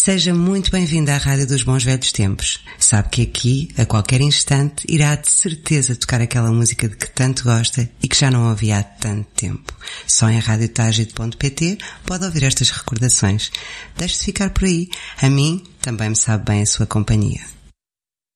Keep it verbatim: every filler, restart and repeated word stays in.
Seja muito bem-vindo à Rádio dos Bons Velhos Tempos. Sabe que aqui, a qualquer instante, irá de certeza tocar aquela música de que tanto gosta e que já não ouvia há tanto tempo. Só em rádio tagit ponto pt pode ouvir estas recordações. Deixe-se ficar por aí. A mim também me sabe bem a sua companhia.